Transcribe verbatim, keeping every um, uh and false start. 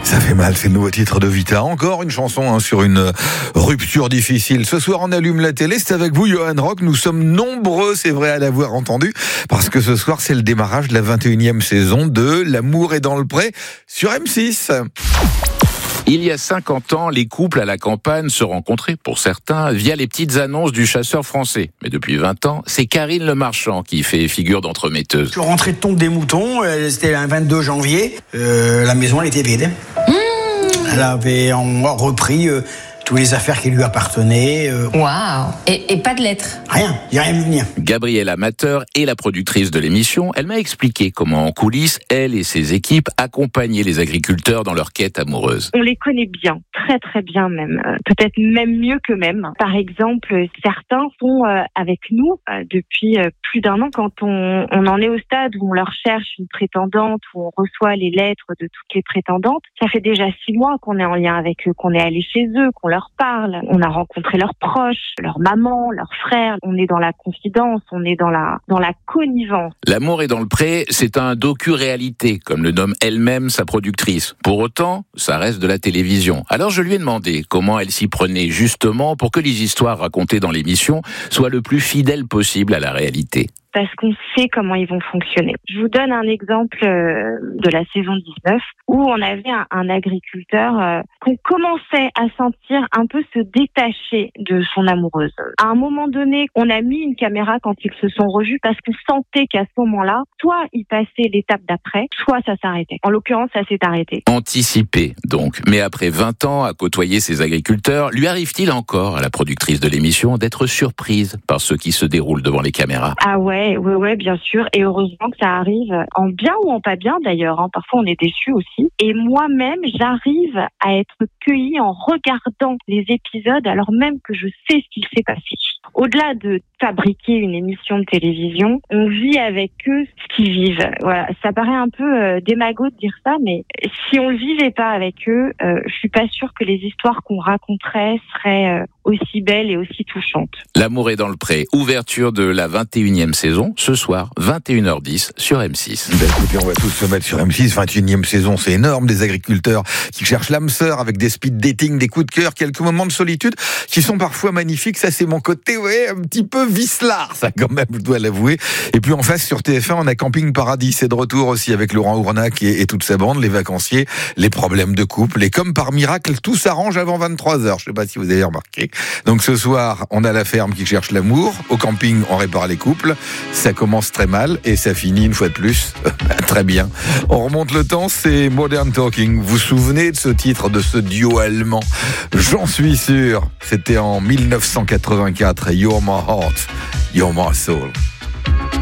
Ça fait mal, c'est le nouveau titre de Vita. Encore une chanson hein, sur une rupture difficile. Ce soir, on allume la télé. C'est avec vous, Johan Rock. Nous sommes nombreux, c'est vrai, à l'avoir entendu. Parce que ce soir, c'est le démarrage de la vingt et unième saison de L'amour est dans le pré sur M six. Il y a cinquante ans, les couples à la campagne se rencontraient, pour certains, via les petites annonces du chasseur français. Mais depuis vingt ans, c'est Karine Le Marchand qui fait figure d'entremetteuse. Je suis rentré de tombe des moutons, c'était le vingt-deux janvier, euh, la maison elle était vide. Mmh. Elle avait en repris euh, toutes les affaires qui lui appartenaient. Euh... Waouh. Et, et pas de lettres? Rien, il n'y a rien vu venir. Gabrielle Amateur est la productrice de l'émission. Elle m'a expliqué comment, en coulisses, elle et ses équipes accompagnaient les agriculteurs dans leur quête amoureuse. On les connaît bien, très très bien même, euh, peut-être même mieux qu'eux-mêmes. Par exemple, certains sont euh, avec nous euh, depuis euh, plus d'un an. Quand on, on en est au stade où on leur cherche une prétendante, où on reçoit les lettres de toutes les prétendantes, ça fait déjà six mois qu'on est en lien avec eux, qu'on est allé chez eux, qu'on leur parle. On a rencontré leurs proches, leur maman, leurs frères. On est dans la confidence, on est dans la dans la connivence. L'amour est dans le pré, c'est un docu-réalité, comme le nomme elle-même sa productrice. Pour autant, ça reste de la télévision. Alors je lui ai demandé comment elle s'y prenait justement pour que les histoires racontées dans l'émission soient le plus fidèles possible à la réalité. Parce qu'on sait comment ils vont fonctionner. Je vous donne un exemple euh, de la saison dix-neuf où on avait un, un agriculteur euh, qu'on commençait à sentir un peu se détacher de son amoureuse. À un moment donné, on a mis une caméra quand ils se sont revus parce qu'on sentait qu'à ce moment-là, soit il passait l'étape d'après, soit ça s'arrêtait. En l'occurrence, ça s'est arrêté. Anticipé, donc. Mais après vingt ans à côtoyer ces agriculteurs, lui arrive-t-il encore à la productrice de l'émission d'être surprise par ce qui se déroule devant les caméras? Ah ouais. Oui, ouais, bien sûr. Et heureusement que ça arrive en bien ou en pas bien d'ailleurs. Hein. Parfois, on est déçus aussi. Et moi-même, j'arrive à être cueillie en regardant les épisodes alors même que je sais ce qu'il s'est passé. Au-delà de fabriquer une émission de télévision, on vit avec eux ce qu'ils vivent. Voilà, ça paraît un peu euh, démago de dire ça, mais si on le vivait pas avec eux, euh, je suis pas sûre que les histoires qu'on raconterait seraient euh, aussi belles et aussi touchantes. L'amour est dans le pré, ouverture de la vingt et unième saison, ce soir, vingt et une heures dix sur M six. Ben écoutez, on va tous se mettre sur M six, vingt et unième saison, c'est énorme, des agriculteurs qui cherchent l'âme sœur avec des speed dating, des coups de cœur, quelques moments de solitude qui sont parfois magnifiques, ça c'est mon côté, ouais, un petit peu vicelard, ça quand même, je dois l'avouer. Et puis en face, sur T F un, on a Camping Paradis, c'est de retour aussi avec Laurent Ournac et, et toute sa bande, les vacanciers, les problèmes de couple, et comme par miracle, tout s'arrange avant vingt-trois heures, je sais pas si vous avez remarqué. Donc ce soir, on a la ferme qui cherche l'amour, au camping, on répare les couples, ça commence très mal et ça finit une fois de plus très bien. On remonte le temps, c'est Modern Talking. Vous vous souvenez de ce titre, de ce duo allemand? J'en suis sûr, c'était en mille neuf cent quatre-vingt-quatre, You're My Heart, You're My Soul.